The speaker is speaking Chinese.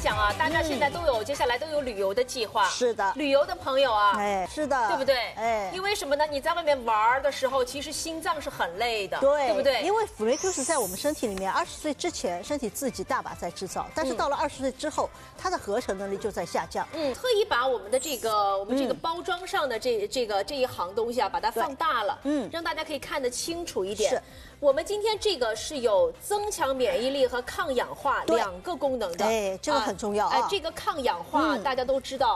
讲啊，大家现在接下来都有旅游的计划。 是的， 旅游的朋友啊， 哎，是的， 对不对？ 哎， 因为什么呢？你在外面玩的时候，其实心脏是很累的，对不对？ 因为辅酶 Q 是在我们身体里面20岁之前，身体自己大把在制造，但是到了20岁之后，它的合成能力就在下降。 特意把我们的这个包装上的这一行东西啊，把它放大了，让大家可以看得清楚一点。 是， 我们今天这个是有增强免疫力和抗氧化2个功能的， 哎，这个很重要啊。 这个抗氧化大家都知道。